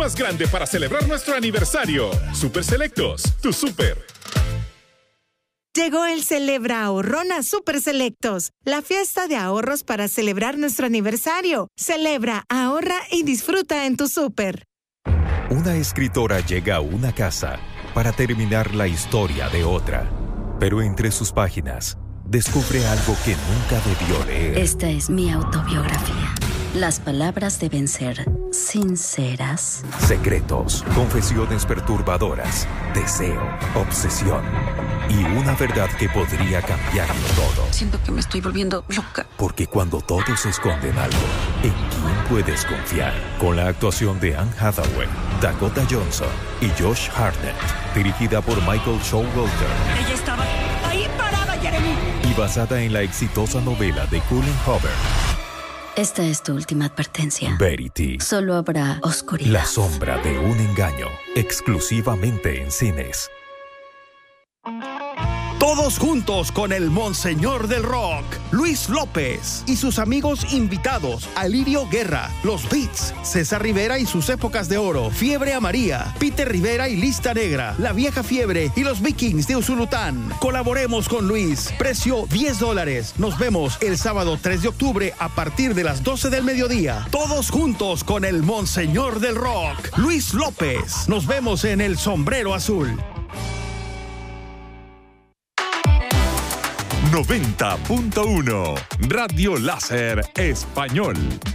más grande para celebrar nuestro aniversario. Super Selectos, tu super. Llegó el Celebra Ahorrón a Super Selectos, la fiesta de ahorros para celebrar nuestro aniversario. Celebra, ahorra y disfruta en tu super. Una escritora llega a una casa para terminar la historia de otra, pero entre sus páginas descubre algo que nunca debió leer. Esta es mi autobiografía. Las palabras deben ser sinceras. Secretos, confesiones perturbadoras, deseo, obsesión y una verdad que podría cambiarlo todo. Siento que me estoy volviendo loca. Porque cuando todos esconden algo, ¿en quién puedes confiar? Con la actuación de Anne Hathaway, Dakota Johnson y Josh Hartnett, dirigida por Michael Showalter. Ella estaba ahí parada, Jeremy. Y basada en la exitosa novela de Colin Hoover. Esta es tu última advertencia. Verity. Solo habrá oscuridad. La sombra de un engaño, exclusivamente en cines. Todos juntos con el Monseñor del Rock, Luis López y sus amigos invitados, Alirio Guerra, Los Beats, César Rivera y sus épocas de oro, Fiebre Amarilla, Peter Rivera y Lista Negra, La Vieja Fiebre y los Vikings de Usulután. Colaboremos con Luis, precio $10. Nos vemos el sábado 3 de octubre a partir de las 12 del mediodía. Todos juntos con el Monseñor del Rock, Luis López. Nos vemos en el Sombrero Azul. 90.1 Radio Láser Español.